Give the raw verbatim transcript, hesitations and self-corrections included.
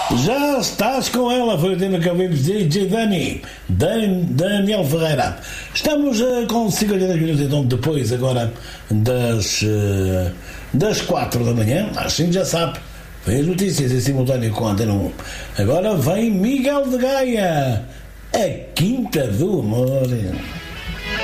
Já estás com ela, foi o tema que ouvimos de D J Dani, Dan, Daniel Ferreira. Estamos uh, com cinquenta e dois minutos, então, depois agora das, uh, das quatro da manhã, assim já sabe, vem as notícias em simultâneo com a Antena um. Agora vem Miguel de Gaia, a Quinta do Amor.